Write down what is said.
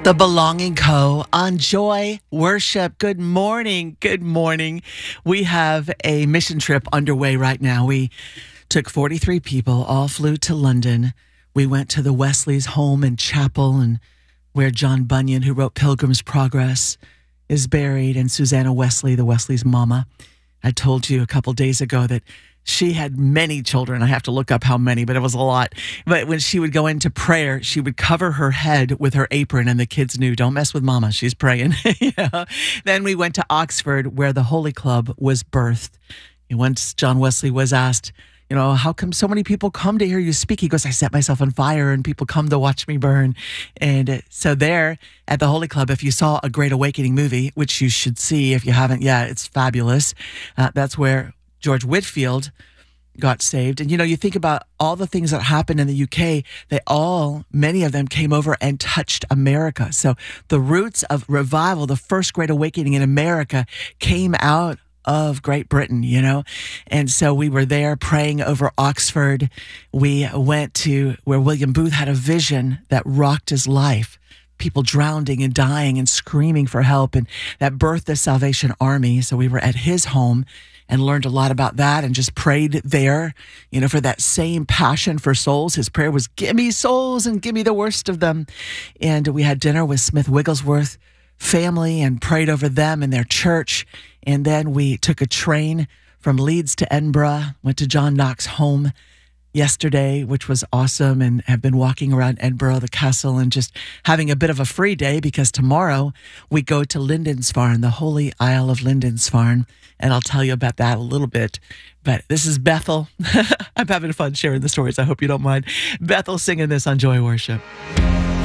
The Belonging Co. on Joy Worship. Good morning. Good morning. We have a mission trip underway right now. We took 43 people, all flew to London. We went to the Wesley's home and chapel, and where John Bunyan, who wrote Pilgrim's Progress, is buried, and Susanna Wesley, the Wesley's mama. I told you a couple days ago that she had many children. I have to look up how many, but it was a lot. But when she would go into prayer, she would cover her head with her apron, and the kids knew, don't mess with mama, she's praying. Then we went to Oxford, where the Holy Club was birthed. And once John Wesley was asked, how come so many people come to hear you speak? He goes, I set myself on fire and people come to watch me burn. And so there at the Holy Club, if you saw a Great Awakening movie, which you should see if you haven't yet, it's fabulous. That's where George Whitefield got saved. And, you think about all the things that happened in the UK, many of them came over and touched America. So the roots of revival, the first Great Awakening in America, came out of Great Britain, And so we were there praying over Oxford. We went to where William Booth had a vision that rocked his life. People drowning and dying and screaming for help, and that birthed the Salvation Army. So we were at his home and learned a lot about that and just prayed there, for that same passion for souls. His prayer was, give me souls and give me the worst of them. And we had dinner with Smith Wigglesworth family and prayed over them and their church. And then we took a train from Leeds to Edinburgh, went to John Knox's home yesterday, which was awesome, and have been walking around Edinburgh, the castle, and just having a bit of a free day because tomorrow we go to Lindisfarne, the Holy Isle of Lindisfarne, and I'll tell you about that a little bit. But this is Bethel. I'm having fun sharing the stories. I hope you don't mind. Bethel singing this on Joy Worship.